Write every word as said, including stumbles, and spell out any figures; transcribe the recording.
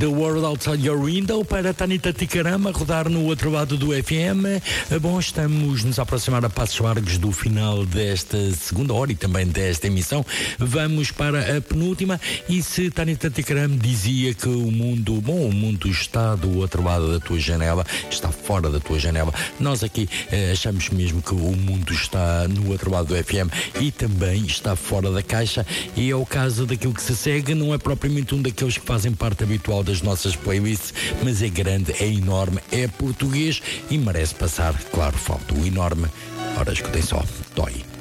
The World Outside Your Window para Tanita Ticarama rodar no outro lado do F M. Bom, estamos nos a aproximar a passos largos do final desta segunda hora e também desta emissão. Vamos para a penúltima e se Tanita Ticarama dizia que o mundo, bom, o mundo está do outro lado da tua janela, está fora da tua janela, nós aqui eh, achamos mesmo que o mundo está no outro lado do F M e também está fora da caixa, e é o caso daquilo que se segue. Não é propriamente um daqueles que fazem parte habitual das nossas playlists, mas é grande, é enorme, é português e merece passar, claro, falta o enorme. Ora, escutem só, dói.